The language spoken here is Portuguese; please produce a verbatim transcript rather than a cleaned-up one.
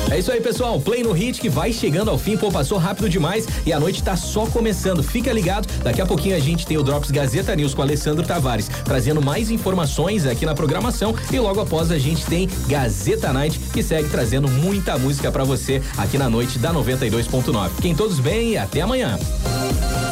É isso aí, pessoal. Play no Hit que vai chegando ao fim. Pô, passou rápido demais e a noite tá só começando. Fica ligado. Daqui a pouquinho a gente tem o Drops Gazeta News com Alessandro Tavares, trazendo mais informações aqui na programação e logo após a gente tem Gazeta Night, que segue trazendo muita música pra você aqui na noite da noventa e dois ponto nove. Fiquem todos bem e até amanhã.